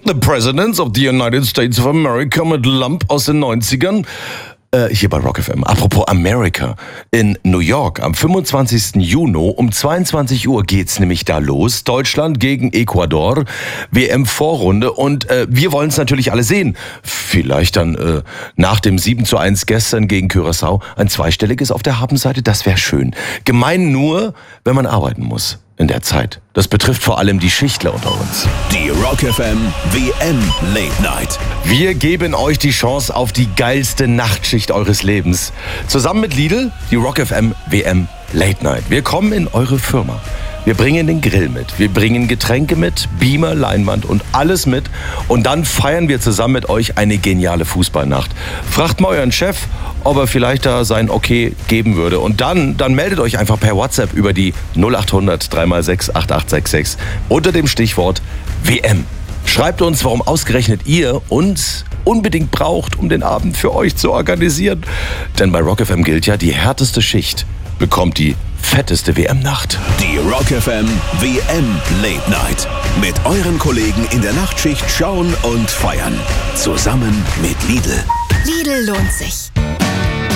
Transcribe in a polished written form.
The Presidents of the United States of America mit Lump aus den 90ern. Hier bei Rock FM. Apropos America. In New York am 25. Juni um 22 Uhr geht's nämlich da los. Deutschland gegen Ecuador. WM-Vorrunde. Und wir wollen es natürlich alle sehen. Vielleicht dann nach dem 7:1 gestern gegen Curaçao ein zweistelliges auf der Habenseite. Das wäre schön. Gemein nur, wenn man arbeiten muss in der Zeit. Das betrifft vor allem die Schichtler unter uns. Die Rock FM WM Late Night. Wir geben euch die Chance auf die geilste Nachtschicht eures Lebens. Zusammen mit Lidl, die Rock FM WM Late Night. Wir kommen in eure Firma. Wir bringen den Grill mit, wir bringen Getränke mit, Beamer, Leinwand und alles mit. Und dann feiern wir zusammen mit euch eine geniale Fußballnacht. Fragt mal euren Chef, ob er vielleicht da sein Okay geben würde. Und dann meldet euch einfach per WhatsApp über die 0800 3x6 8866 unter dem Stichwort WM. Schreibt uns, warum ausgerechnet ihr uns unbedingt braucht, um den Abend für euch zu organisieren. Denn bei Rock FM gilt ja, die härteste Schicht bekommt die fetteste WM-Nacht. Die Rock FM WM Late Night. Mit euren Kollegen in der Nachtschicht schauen und feiern. Zusammen mit Lidl. Lidl lohnt sich.